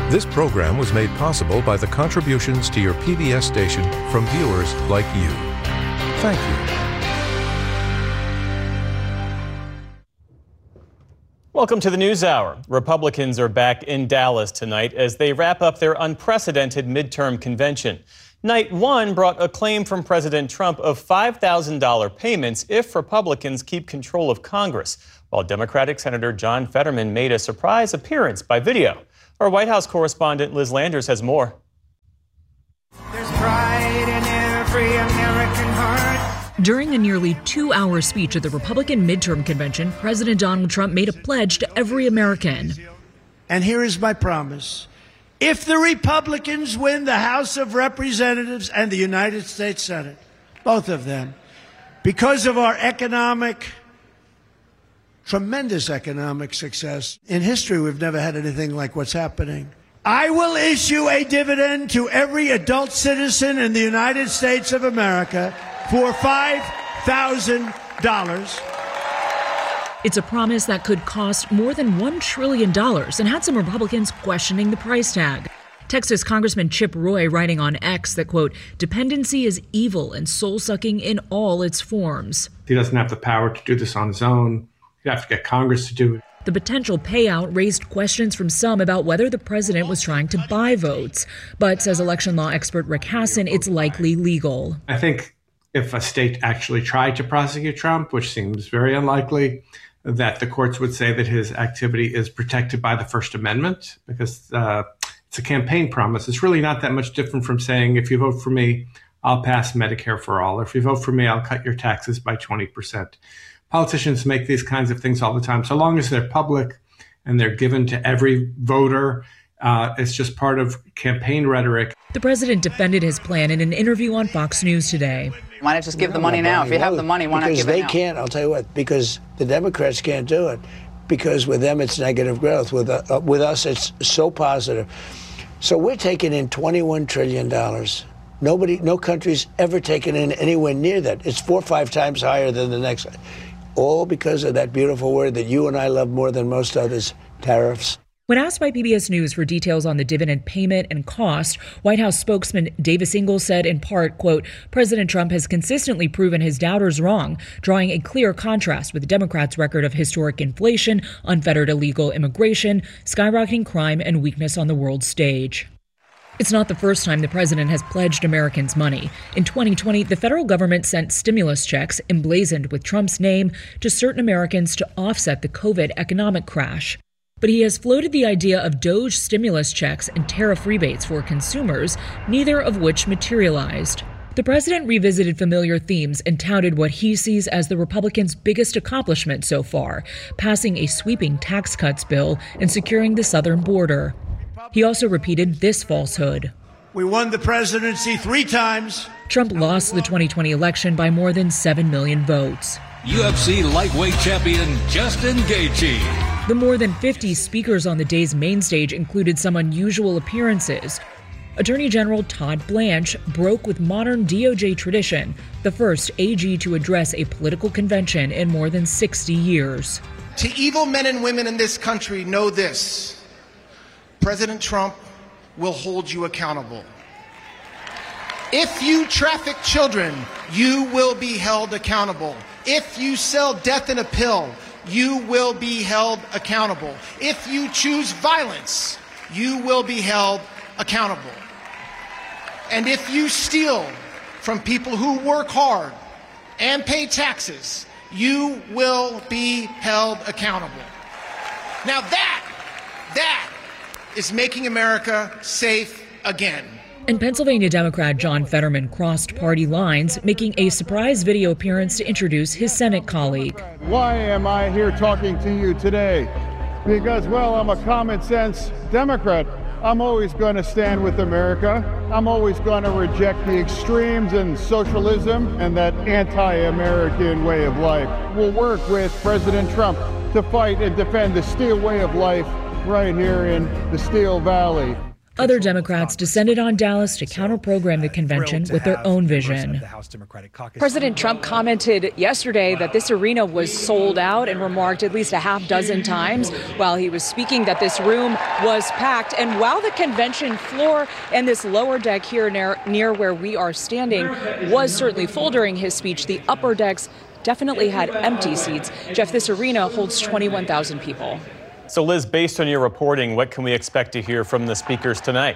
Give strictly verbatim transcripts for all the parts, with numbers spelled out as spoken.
This program was made possible by the contributions to your P B S station from viewers like you. Thank you. Welcome to the NewsHour. Republicans are back in Dallas tonight as they wrap up their unprecedented midterm convention. Night one brought a claim from President Trump of five thousand dollars payments if Republicans keep control of Congress, while Democratic Senator John Fetterman made a surprise appearance by video. Our White House correspondent Liz Landers has more. There's pride in every American heart. During a nearly two-hour speech at the Republican midterm convention, President Donald Trump made a pledge to every American. And here is my promise. If the Republicans win the House of Representatives and the United States Senate, both of them, because of our economic, tremendous economic success, in history we've never had anything like what's happening, I will issue a dividend to every adult citizen in the United States of America for five thousand dollars. It's a promise that could cost more than one trillion dollars and had some Republicans questioning the price tag. Texas Congressman Chip Roy writing on X that, quote, dependency is evil and soul-sucking in all its forms. He doesn't have the power to do this on his own. He'd have to get Congress to do it. The potential payout raised questions from some about whether the president was trying to buy votes. But, says election law expert Rick Hasson, it's likely legal. I think if a state actually tried to prosecute Trump, which seems very unlikely, that the courts would say that his activity is protected by the First Amendment because uh, it's a campaign promise. It's really not that much different from saying, if you vote for me, I'll pass Medicare for all. Or if you vote for me, I'll cut your taxes by twenty percent. Politicians make these kinds of things all the time. So long as they're public and they're given to every voter, uh, it's just part of campaign rhetoric. The president defended his plan in an interview on Fox News today. Why not just give no, the money now? If you have the money, why not give it now? Because they can't, I'll tell you what, because the Democrats can't do it. Because with them, it's negative growth. With, uh, with us, it's so positive. So we're taking in twenty-one trillion dollars. Nobody, no country's ever taken in anywhere near that. It's four or five times higher than the next. All because of that beautiful word that you and I love more than most others, tariffs. When asked by P B S News for details on the dividend payment and cost, White House spokesman Davis Ingalls said in part, quote, President Trump has consistently proven his doubters wrong, drawing a clear contrast with the Democrats' record of historic inflation, unfettered illegal immigration, skyrocketing crime, and weakness on the world stage. It's not the first time the president has pledged Americans money. In twenty twenty, the federal government sent stimulus checks emblazoned with Trump's name to certain Americans to offset the COVID economic crash. But he has floated the idea of DOGE stimulus checks and tariff rebates for consumers, neither of which materialized. The president revisited familiar themes and touted what he sees as the Republicans' biggest accomplishment so far, passing a sweeping tax cuts bill and securing the southern border. He also repeated this falsehood. We won the presidency three times. Trump lost the twenty twenty election by more than seven million votes. U F C lightweight champion Justin Gaethje. The more than fifty speakers on the day's main stage included some unusual appearances. Attorney General Todd Blanche broke with modern D O J tradition, the first A G to address a political convention in more than sixty years. To evil men and women in this country, know this. President Trump will hold you accountable. If you traffic children, you will be held accountable. If you sell death in a pill, you will be held accountable. If you choose violence, you will be held accountable. And if you steal from people who work hard and pay taxes, you will be held accountable. Now that, that is making America safe again. And Pennsylvania Democrat John Fetterman crossed party lines, making a surprise video appearance to introduce his Senate colleague. Why am I here talking to you today? Because, well, I'm a common sense Democrat. I'm always going to stand with America. I'm always going to reject the extremes and socialism and that anti-American way of life. We'll work with President Trump to fight and defend the Steele way of life right here in the Steele Valley. Other Democrats descended on Dallas to counter-program the convention with their own vision. President Trump commented yesterday that this arena was sold out and remarked at least a half dozen times while he was speaking that this room was packed. And while the convention floor and this lower deck here near, near where we are standing was certainly full during his speech, the upper decks definitely had empty seats. Jeff, this arena holds twenty-one thousand people. So, Liz, based on your reporting, what can we expect to hear from the speakers tonight?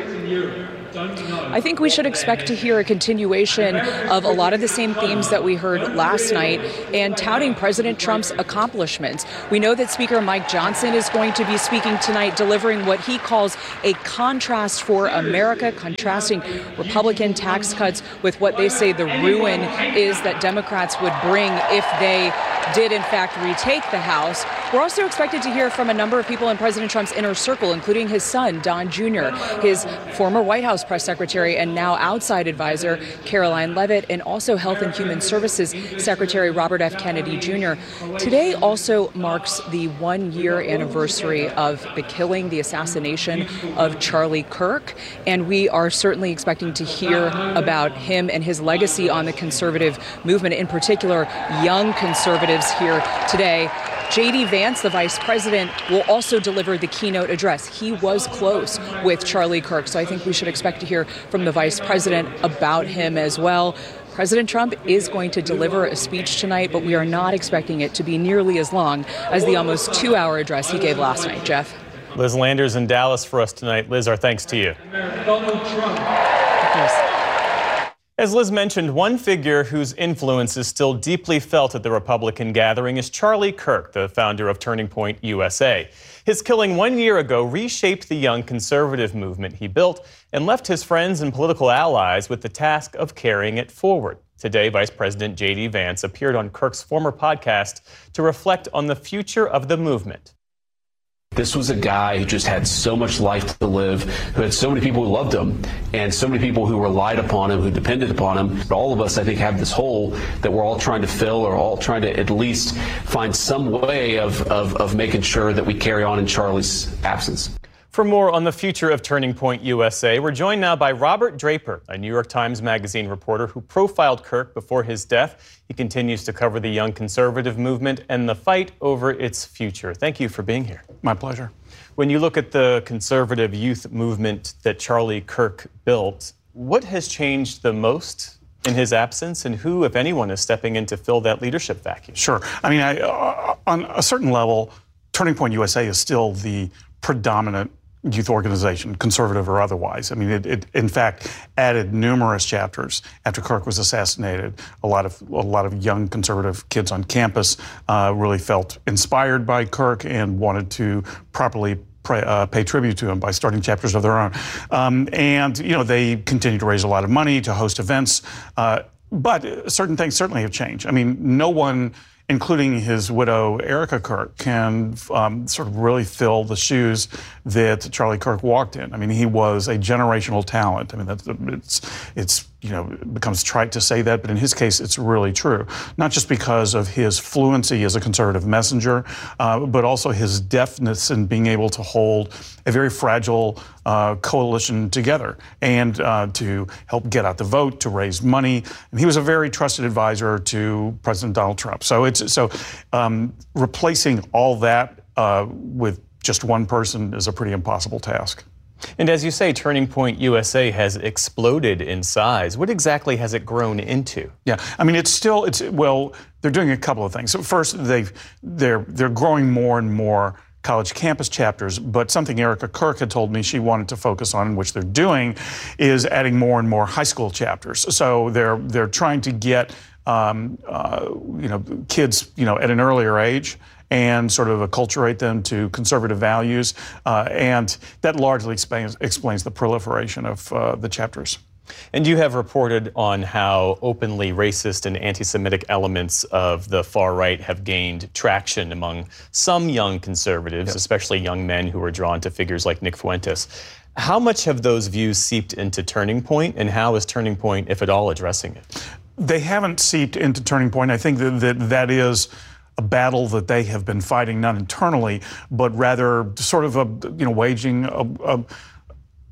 I think we should expect to hear a continuation of a lot of the same themes that we heard last night and touting President Trump's accomplishments. We know that Speaker Mike Johnson is going to be speaking tonight, delivering what he calls a contrast for America, contrasting Republican tax cuts with what they say the ruin is that Democrats would bring if they did, in fact, retake the House. We're also expected to hear from a number of people in President Trump's inner circle, including his son, Don Junior, his former White House press secretary and now outside advisor, Caroline Leavitt, and also Health and Human Services Secretary Robert F. Kennedy Junior Today also marks the one-year anniversary of the killing, the assassination of Charlie Kirk, and we are certainly expecting to hear about him and his legacy on the conservative movement, in particular, young conservatives here today. J D Vance, the vice president, will also deliver the keynote address. He was close with Charlie Kirk, so I think we should expect to hear from the vice president about him as well. President Trump is going to deliver a speech tonight, but we are not expecting it to be nearly as long as the almost two-hour address he gave last night. Jeff? Liz Landers in Dallas for us tonight. Liz, our thanks to you. Donald Trump. As Liz mentioned, one figure whose influence is still deeply felt at the Republican gathering is Charlie Kirk, the founder of Turning Point U S A. His killing one year ago reshaped the young conservative movement he built and left his friends and political allies with the task of carrying it forward. Today, Vice President J D Vance appeared on Kirk's former podcast to reflect on the future of the movement. This was a guy who just had so much life to live, who had so many people who loved him, and so many people who relied upon him, who depended upon him. But all of us, I think, have this hole that we're all trying to fill, or all trying to at least find some way of, of, of making sure that we carry on in Charlie's absence. For more on the future of Turning Point U S A, we're joined now by Robert Draper, a New York Times Magazine reporter who profiled Kirk before his death. He continues to cover the young conservative movement and the fight over its future. Thank you for being here. My pleasure. When you look at the conservative youth movement that Charlie Kirk built, what has changed the most in his absence, and who, if anyone, is stepping in to fill that leadership vacuum? Sure. I mean, I, uh, on a certain level, Turning Point U S A is still the predominant youth organization, conservative or otherwise. I mean, it, it in fact added numerous chapters after Kirk was assassinated. A lot of a lot of young conservative kids on campus uh, really felt inspired by Kirk and wanted to properly pray, uh, pay tribute to him by starting chapters of their own. Um, and you know, they continue to raise a lot of money to host events, uh, but certain things certainly have changed. I mean, no one, including his widow, Erica Kirk, can um, sort of really fill the shoes that Charlie Kirk walked in. I mean, he was a generational talent. I mean, that's, it's, it's, you know, it becomes trite to say that, but in his case, it's really true. Not just because of his fluency as a conservative messenger, uh, but also his deftness in being able to hold a very fragile uh, coalition together and uh, to help get out the vote, to raise money. And he was a very trusted advisor to President Donald Trump. So it's so um, replacing all that uh, with just one person is a pretty impossible task. And as you say, Turning Point U S A has exploded in size. What exactly has it grown into? Yeah, I mean, it's still, it's well, they're doing a couple of things. So first, they've, they're, they're growing more and more college campus chapters, but something Erica Kirk had told me she wanted to focus on, which they're doing, is adding more and more high school chapters. So they're, they're trying to get, um, uh, you know, kids, you know, at an earlier age, and sort of acculturate them to conservative values. Uh, and that largely explains, explains the proliferation of uh, the chapters. And you have reported on how openly racist and anti-Semitic elements of the far right have gained traction among some young conservatives, yes, especially young men who are drawn to figures like Nick Fuentes. How much have those views seeped into Turning Point, and how is Turning Point, if at all, addressing it? They haven't seeped into Turning Point. I think that that, that is a battle that they have been fighting, not internally, but rather sort of a, you know, waging a, a,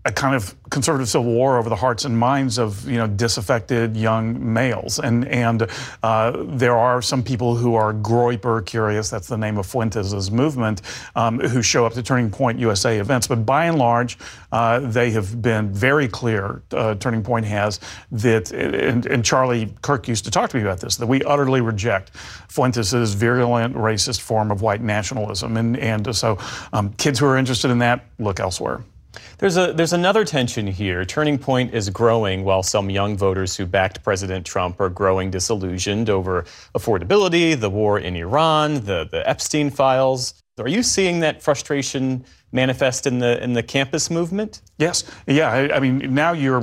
a kind of conservative civil war over the hearts and minds of, you know, disaffected young males. And and uh, there are some people who are Groyper curious, that's the name of Fuentes' movement, um, who show up to Turning Point U S A events. But by and large, uh, they have been very clear, uh, Turning Point has, that, and, and Charlie Kirk used to talk to me about this, that we utterly reject Fuentes' virulent racist form of white nationalism. And, and so um, kids who are interested in that, look elsewhere. There's a there's another tension here. Turning Point is growing while some young voters who backed President Trump are growing disillusioned over affordability, the war in Iran, the, the Epstein files. Are you seeing that frustration manifest in the in the campus movement? Yes. Yeah. I, I mean, now you're